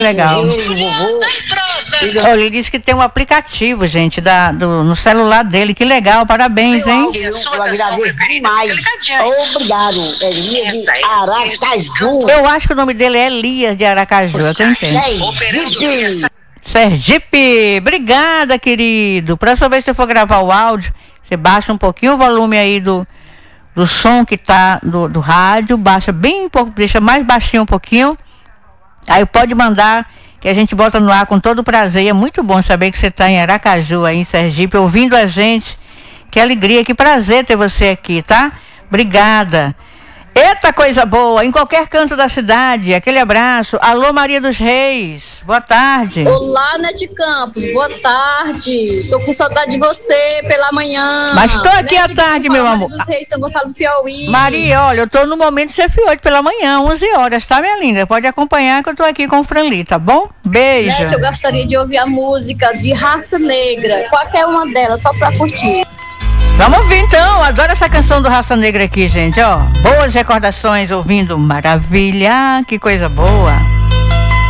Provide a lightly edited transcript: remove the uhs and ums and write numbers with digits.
Legal. Olha, ele disse que tem um aplicativo, gente, no celular dele. Que legal, parabéns, hein? Eu agradeço demais. Obrigado, Elias de Aracaju. Eu acho que o nome dele é Elias de Aracaju, eu entendo. Sergipe, obrigada, querido. Próxima vez que você for gravar o áudio, você baixa um pouquinho o volume aí do som que tá do rádio, baixa bem pouco, deixa mais baixinho um pouquinho. Aí pode mandar, que a gente bota no ar com todo prazer. É muito bom saber que você está em Aracaju, aí em Sergipe, ouvindo a gente. Que alegria, que prazer ter você aqui, tá? Obrigada. Eita, coisa boa, em qualquer canto da cidade. Aquele abraço. Alô, Maria dos Reis, boa tarde. Olá, Nete Campos, boa tarde. Tô com saudade de você pela manhã. Mas tô aqui à tarde, meu amor. Maria dos Reis, São Gonçalo do Piauí. Maria, olha, eu tô no momento de CF8 pela manhã, 11 horas, tá, minha linda? Pode acompanhar que eu tô aqui com o Franli, tá bom? Beijo. Nete, eu gostaria de ouvir a música de Raça Negra, qualquer uma delas, só pra curtir. Vamos ouvir então, adoro essa canção do Raça Negra aqui, gente, ó. Boas recordações ouvindo Maravilha, que coisa boa.